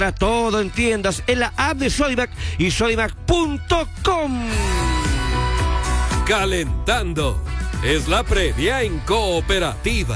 Está todo en tiendas, en la app de Sodimac y sodimac.com. Calentando. Es la previa en Cooperativa.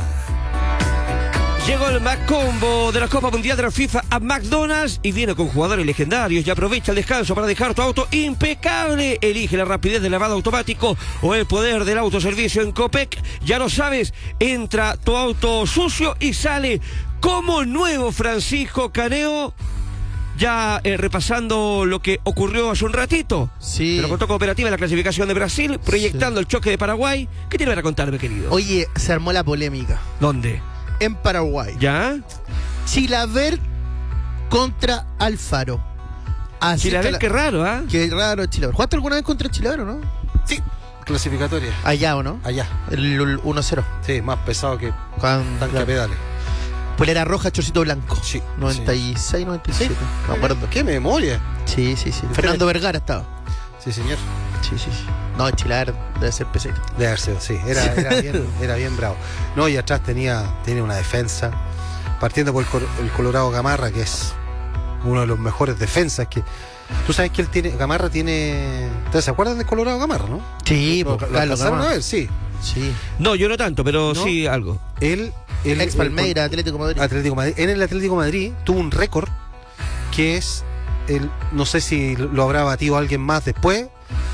Llegó el Mac-Combo de la Copa Mundial de la FIFA a McDonald's y viene con jugadores legendarios y aprovecha el descanso para dejar tu auto impecable. Elige la rapidez del lavado automático o el poder del autoservicio en Copec. Ya lo sabes, entra tu auto sucio y sale como nuevo. Francisco Caneo, ya repasando lo que ocurrió hace un ratito. Sí. Te lo contó Cooperativa en la clasificación de Brasil, proyectando el choque de Paraguay. ¿Qué tiene para contarme, querido? Oye, se armó la polémica. ¿Dónde? En Paraguay. ¿Ya? Chilaver contra Alfaro. Así Chilaver, qué raro, ¿ah? Qué raro Chilaver. ¿Jugaste alguna vez contra Chilaver o no? Sí, clasificatoria. Allá, ¿o no? Allá. El 1-0. Sí, más pesado que Con tanque a pedales. polera roja, chorcito blanco. Sí. 96, 97. Sí. No me acuerdo. ¡Qué memoria! Sí. Fernando Vergara estaba. Sí, señor. Sí. No, Chilaver debe ser pesado. De haber sido, sí. Era bien bravo. No, y atrás tenía una defensa. Partiendo por el Colorado Gamarra, que es uno de los mejores defensas que... Tú sabes que Gamarra tiene... ¿Ustedes se acuerdan del Colorado Gamarra, no? Sí, ¿Lo alcanzaron a ver? Sí. No, yo no tanto, pero ¿No? sí algo. Él Ex Palmeira, Atlético Madrid. En el Atlético Madrid tuvo un récord que es... no sé si lo habrá batido alguien más después,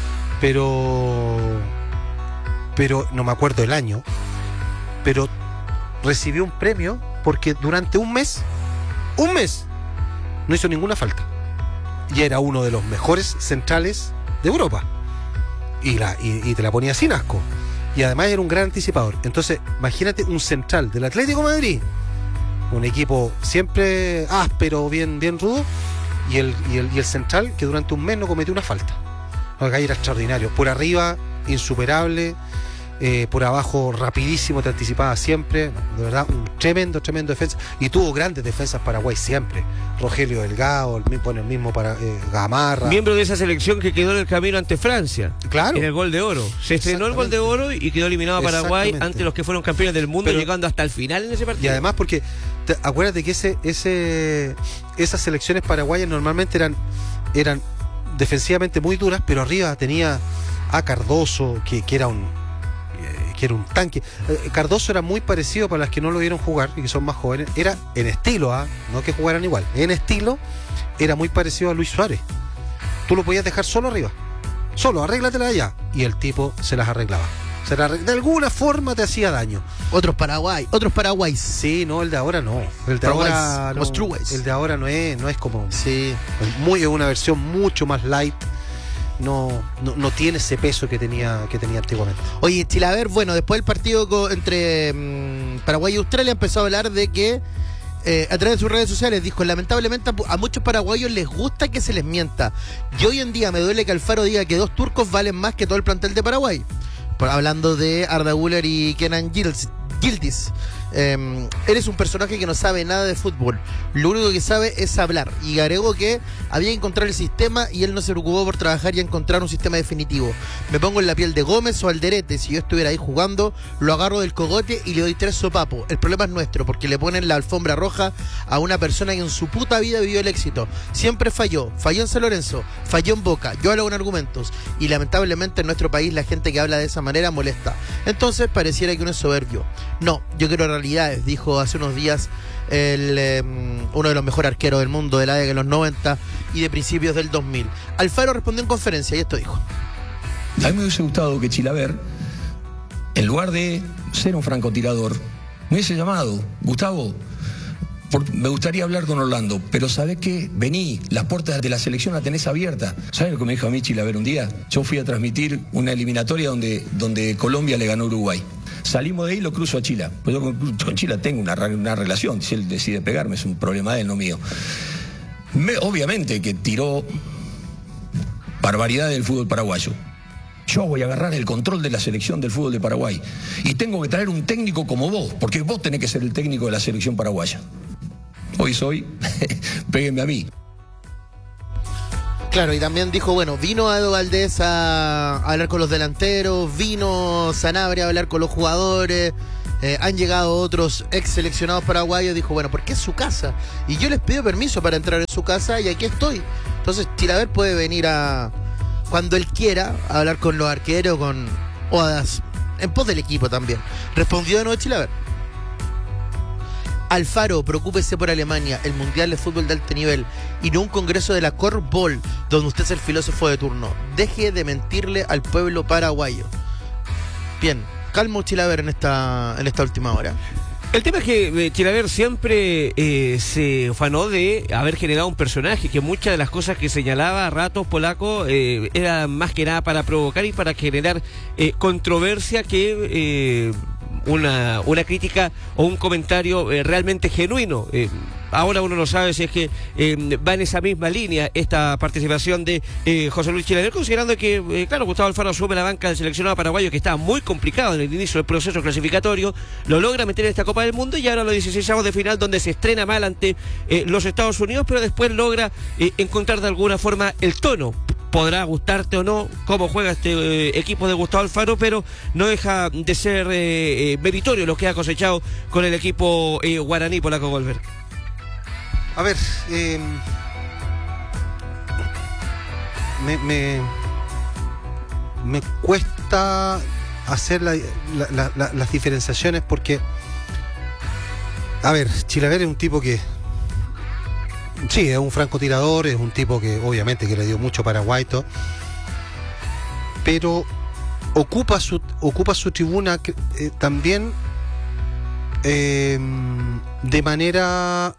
pero no me acuerdo el año, pero recibió un premio porque durante un mes no hizo ninguna falta y era uno de los mejores centrales de Europa y te la ponía sin asco y además era un gran anticipador. Entonces imagínate un central del Atlético de Madrid, un equipo siempre áspero, bien rudo, y el central que durante un mes no cometió una falta. Acá era extraordinario. Por arriba, insuperable. Por abajo, rapidísimo, te anticipaba siempre. De verdad, un tremendo defensa. Y tuvo grandes defensas Paraguay siempre. Rogelio Delgado, el mismo Gamarra. Miembro de esa selección que quedó en el camino ante Francia. Claro. En el gol de oro. Se estrenó el gol de oro y quedó eliminado a Paraguay ante los que fueron campeones del mundo, llegando hasta el final en ese partido. Y además porque, acuérdate que esas selecciones paraguayas normalmente eran defensivamente muy duras, pero arriba tenía a Cardoso, que era un tanque. Cardoso era muy parecido, para las que no lo vieron jugar y que son más jóvenes, era en estilo, no que jugaran igual, en estilo era muy parecido a Luis Suárez. Tú lo podías dejar solo arriba, solo arréglatela allá, y el tipo se las arreglaba. De alguna forma te hacía daño. Otros Paraguay. Sí, no, el de ahora no. El de ahora no, el de ahora no es como... Sí. Es una versión mucho más light. No tiene ese peso que tenía antiguamente. Oye, Chilaver, bueno, después del partido entre Paraguay y Australia empezó a hablar de que a través de sus redes sociales dijo: lamentablemente a muchos paraguayos les gusta que se les mienta, y hoy en día me duele que Alfaro diga que 2 turcos valen más que todo el plantel de Paraguay. Hablando de Arda Güler y Kenan Yildiz. Él es un personaje que no sabe nada de fútbol, lo único que sabe es hablar, y agregó que había que encontrar el sistema y él no se preocupó por trabajar y encontrar un sistema definitivo. Me pongo en la piel de Gómez o Alderete, si yo estuviera ahí jugando, lo agarro del cogote y le doy 3 sopapos. El problema es nuestro, porque le ponen la alfombra roja a una persona que en su puta vida vivió el éxito. Siempre falló en San Lorenzo, falló en Boca. Yo hablo con argumentos, y lamentablemente en nuestro país la gente que habla de esa manera molesta. Entonces pareciera que uno es soberbio. No, yo quiero realidades, dijo hace unos días uno de los mejores arqueros del mundo de la década de los 90 y de principios del 2000. Alfaro respondió en conferencia y esto dijo: a mí me hubiese gustado que Chilaver, en lugar de ser un francotirador, me hubiese llamado: Gustavo, me gustaría hablar con Orlando, pero ¿sabés qué? Vení, las puertas de la selección las tenés abiertas. ¿Sabés lo que me dijo a mí Chilaver un día? Yo fui a transmitir una eliminatoria donde Colombia le ganó a Uruguay. Salimos de ahí y lo cruzo a Chila. Pues yo con Chila tengo una relación. Si él decide pegarme, es un problema de él, no mío. Obviamente que tiró barbaridad del fútbol paraguayo. Yo voy a agarrar el control de la selección del fútbol de Paraguay. Y tengo que traer un técnico como vos, porque vos tenés que ser el técnico de la selección paraguaya. Hoy soy, péguenme a mí. Claro, y también dijo, bueno, vino Edo Valdés a hablar con los delanteros, vino Sanabria a hablar con los jugadores, Han llegado otros ex seleccionados paraguayos. Dijo, bueno, porque es su casa. Y yo les pido permiso para entrar en su casa y aquí estoy. Entonces Chilaver puede venir cuando él quiera, a hablar con los arqueros, en pos del equipo también. Respondió de nuevo Chilaver. Alfaro, preocúpese por Alemania, el Mundial de Fútbol de alto nivel y no un congreso de la Corfball donde usted es el filósofo de turno. Deje de mentirle al pueblo paraguayo. Bien, calmo Chilaver en esta última hora. El tema es que Chilaver siempre se ufanó de haber generado un personaje, que muchas de las cosas que señalaba a ratos Polaco era más que nada para provocar y para generar controversia que una crítica o un comentario realmente genuino. Ahora uno no sabe si es que va en esa misma línea esta participación de José Luis Chilaver, considerando que, claro, Gustavo Alfaro asume la banca del seleccionado paraguayo, que estaba muy complicado en el inicio del proceso clasificatorio, lo logra meter en esta Copa del Mundo y ahora los 16avos de final, donde se estrena mal ante los Estados Unidos, pero después logra encontrar de alguna forma el tono. Podrá gustarte o no cómo juega este equipo de Gustavo Alfaro, pero no deja de ser meritorio lo que ha cosechado con el equipo guaraní Polaco Goldberg. A ver, me cuesta hacer las diferenciaciones porque, a ver, Chilaver es un tipo que sí, es un francotirador, es un tipo que obviamente que le dio mucho Paraguay, todo, pero ocupa su tribuna también de manera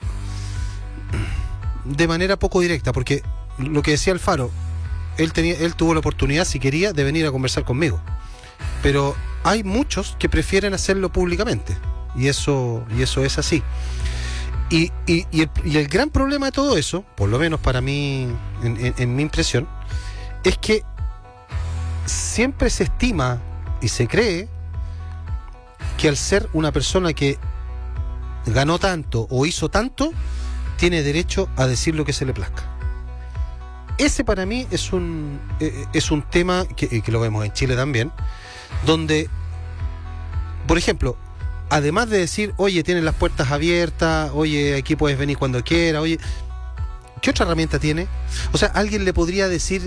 poco directa, porque lo que decía Alfaro, él tuvo la oportunidad, si quería, de venir a conversar conmigo, pero hay muchos que prefieren hacerlo públicamente y eso es así. Y el gran problema de todo eso, por lo menos para mí, en mi impresión, es que siempre se estima y se cree que al ser una persona que ganó tanto o hizo tanto, tiene derecho a decir lo que se le plazca. Ese para mí es un tema que lo vemos en Chile también, donde, por ejemplo, además de decir, oye, tienen las puertas abiertas, oye, aquí puedes venir cuando quieras, oye, ¿qué otra herramienta tiene? O sea, alguien le podría decir,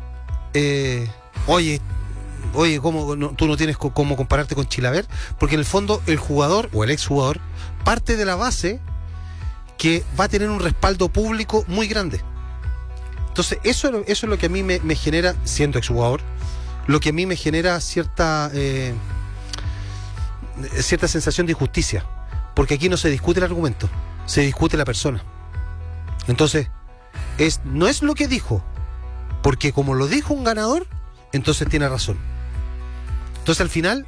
oye, tú no tienes cómo compararte con Chilaver, porque en el fondo el jugador o el exjugador parte de la base que va a tener un respaldo público muy grande. Entonces, eso es lo que a mí me genera, siendo exjugador, lo que a mí me genera cierta sensación de injusticia, porque aquí no se discute el argumento, se discute la persona. Entonces, no es lo que dijo, porque como lo dijo un ganador, entonces tiene razón. Entonces al final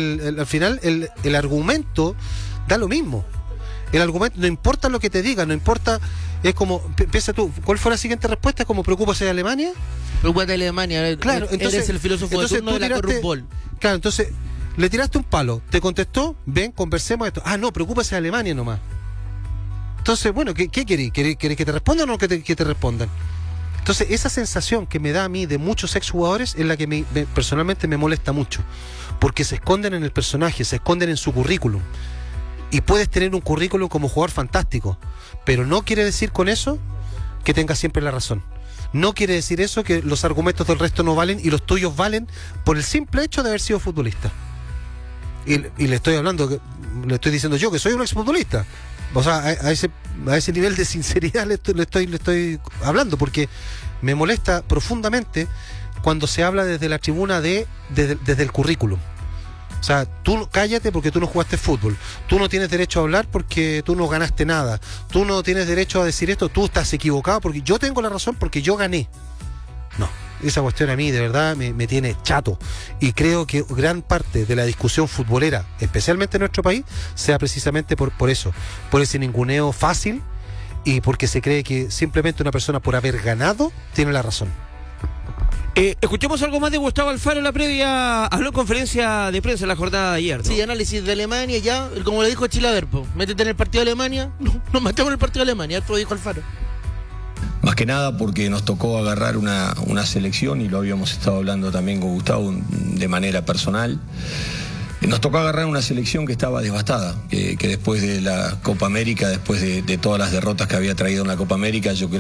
el argumento da lo mismo. El argumento, no importa lo que te diga, no importa, es como, piensa tú, ¿cuál fue la siguiente respuesta? ¿Cómo preocúpase de Alemania? Preocúpate de Alemania, claro, entonces, eres el filósofo de turno de la Corfball. Claro, entonces le tiraste un palo, te contestó, ven, conversemos esto. Ah, no, preocúpese de Alemania nomás. Entonces, bueno, ¿qué querés? ¿Querés que te respondan o no que te respondan? Entonces, esa sensación que me da a mí de muchos exjugadores es la que personalmente me molesta mucho, porque se esconden en el personaje, se esconden en su currículum. Y puedes tener un currículum como jugador fantástico, pero no quiere decir con eso que tengas siempre la razón. No quiere decir eso que los argumentos del resto no valen y los tuyos valen por el simple hecho de haber sido futbolista. Y le estoy diciendo yo que soy un exfutbolista. O sea, a ese nivel de sinceridad le estoy hablando, porque me molesta profundamente cuando se habla desde la tribuna desde el currículum. O sea, tú cállate porque tú no jugaste fútbol, tú no tienes derecho a hablar porque tú no ganaste nada, tú no tienes derecho a decir esto, tú estás equivocado porque yo tengo la razón porque yo gané. No, esa cuestión a mí de verdad me tiene chato, y creo que gran parte de la discusión futbolera, especialmente en nuestro país, sea precisamente por eso, por ese ninguneo fácil y porque se cree que simplemente una persona por haber ganado tiene la razón. Escuchemos algo más de Gustavo Alfaro en la previa. Habló en conferencia de prensa en la jornada de ayer, ¿no? Sí, análisis de Alemania, ya, como le dijo Chilaver, métete en el partido de Alemania, nos matamos en el partido de Alemania, esto lo dijo Alfaro. Más que nada porque nos tocó agarrar una selección, y lo habíamos estado hablando también con Gustavo de manera personal, Nos tocó agarrar una selección que estaba devastada, que después de la Copa América, después de todas las derrotas que había traído en la Copa América, yo creo